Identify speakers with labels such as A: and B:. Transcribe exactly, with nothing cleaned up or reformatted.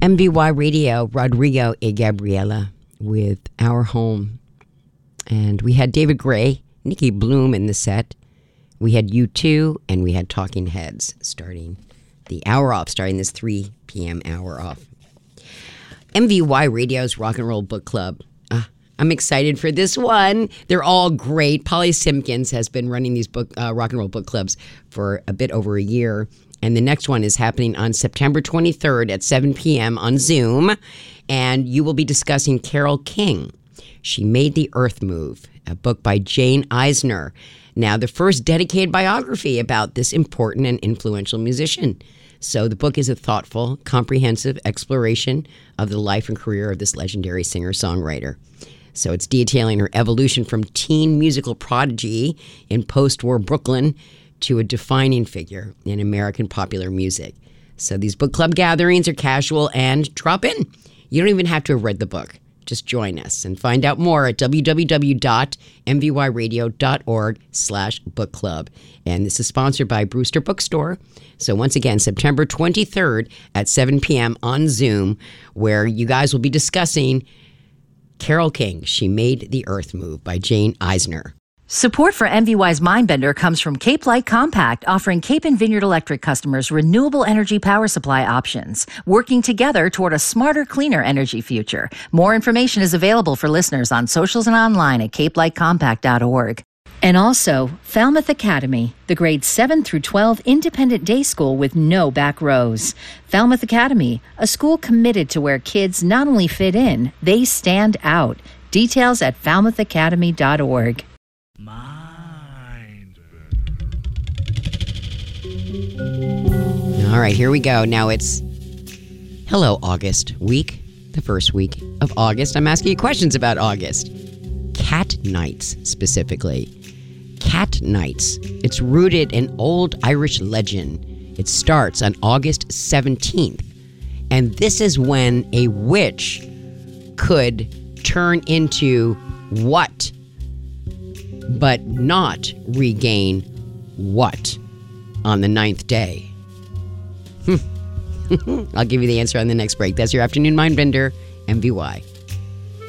A: M V Y Radio, Rodrigo y Gabriela with Our Home. And we had David Gray, Nikki Bloom in the set. We had U two, and we had Talking Heads starting the hour off, starting this three p.m. hour off. M V Y Radio's Rock and Roll Book Club. Uh, I'm excited for this one. They're all great. Polly Simpkins has been running these book uh, rock and roll book clubs for a bit over a year. And the next one is happening on September twenty-third at seven p.m. on Zoom. And you will be discussing Carole King. She Made the Earth Move, a book by Jane Eisner. Now, the first dedicated biography about this important and influential musician. So the book is a thoughtful, comprehensive exploration of the life and career of this legendary singer-songwriter. So it's detailing her evolution from teen musical prodigy in post-war Brooklyn to a defining figure in American popular music. So these book club gatherings are casual and drop in. You don't even have to have read the book. Just join us and find out more at www.mvyradio.org slash book club. And this is sponsored by Brewster Bookstore. So once again, September twenty-third at seven p.m. on Zoom, where you guys will be discussing Carole King, She Made the Earth Move by Jane Eisner.
B: Support for M V Y's Mindbender comes from Cape Light Compact, offering Cape and Vineyard Electric customers renewable energy power supply options, working together toward a smarter, cleaner energy future. More information is available for listeners on socials and online at cape light compact dot org. And also, Falmouth Academy, the grades seven through twelve independent day school with no back rows. Falmouth Academy, a school committed to where kids not only fit in, they stand out. Details at falmouth academy dot org.
A: All right, here we go. Now it's Hello August week, the first week of August. I'm asking you questions about August. Cat Nights, specifically. Cat Nights. It's rooted in old Irish legend. It starts on August seventeenth. And this is when a witch could turn into what? But not regain what on the ninth day? I'll give you the answer on the next break. That's your Afternoon Mindbender, M V Y.